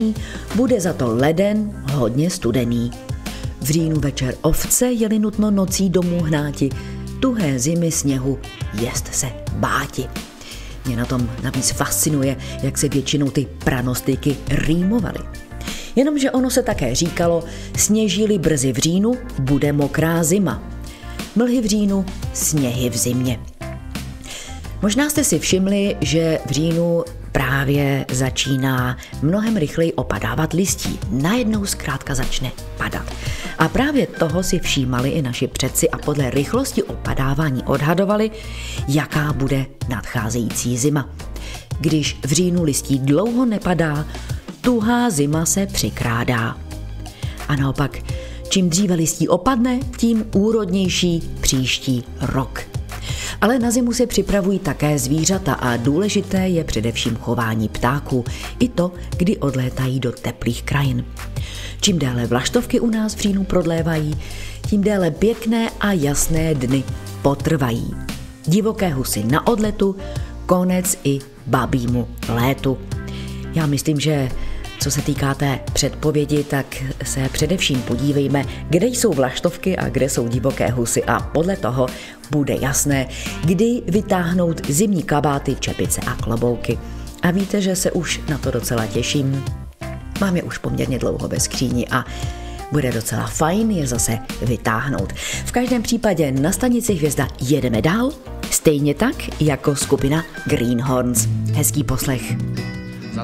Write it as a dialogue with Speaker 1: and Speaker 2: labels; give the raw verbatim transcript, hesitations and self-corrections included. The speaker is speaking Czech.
Speaker 1: bude za to leden hodně studený. V říjnu večer ovce jeli nutno nocí domů hnáti, tuhé zimy sněhu jest se báti. Mě na tom navíc fascinuje, jak se většinou ty pranostiky rýmovaly. Jenomže ono se také říkalo, sněží-li brzy v říjnu, bude mokrá zima. Mlhy v říjnu, sněhy v zimě. Možná jste si všimli, že v říjnu právě začíná mnohem rychleji opadávat listí. Najednou zkrátka začne padat. A právě toho si všímali i naši předci a podle rychlosti opadávání odhadovali, jaká bude nadcházející zima. Když v říjnu listí dlouho nepadá, tuhá zima se přikrádá. A naopak, čím dříve listí opadne, tím úrodnější příští rok. Ale na zimu se připravují také zvířata a důležité je především chování ptáků, i to, kdy odlétají do teplých krajin. Čím déle vlaštovky u nás v říjnu prodlévají, tím déle pěkné a jasné dny potrvají. Divoké husy na odletu, konec i babímu létu. Já myslím, že co se týká té předpovědi, tak se především podívejme, kde jsou vlaštovky a kde jsou divoké husy a podle toho bude jasné, kdy vytáhnout zimní kabáty, čepice a klobouky. A víte, že se už na to docela těším. Mám je už poměrně dlouho ve skříni a bude docela fajn je zase vytáhnout. V každém případě na stanici Hvězda jedeme dál, stejně tak jako skupina Greenhorns. Hezký poslech.